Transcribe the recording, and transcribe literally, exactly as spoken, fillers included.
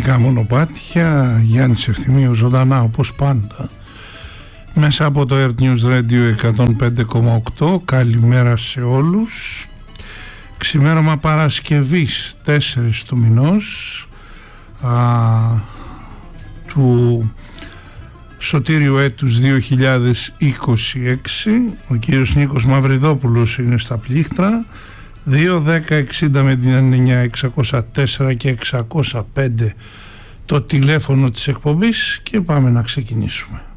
Εθνικά Μονοπάτια, Γιάννης Ευθυμίου ζωντανά όπως πάντα μέσα από το Earth News Radio εκατόν πέντε κόμμα οκτώ. Καλημέρα σε όλους. Ξημέρωμα Παρασκευής τέσσερις του μηνός α, του σωτήριου έτους δύο χιλιάδες είκοσι έξι. Ο κύριος Νίκος Μαυριδόπουλος είναι στα πλήκτρα. Δύο δέκα εξήντα με εννιά εξακόσια τέσσερα και εξακόσια πέντε το τηλέφωνο της εκπομπής και πάμε να ξεκινήσουμε.